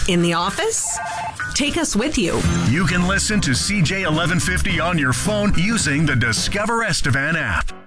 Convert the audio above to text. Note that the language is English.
In the office? Take us with you. You can listen to CJ 1150 on your phone using the Discover Estevan app.